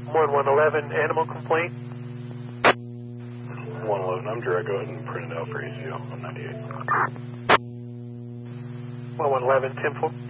1111, animal complaint. 111, I'm direct. Go ahead and print it out for ACO on 98. 1111, 10-4.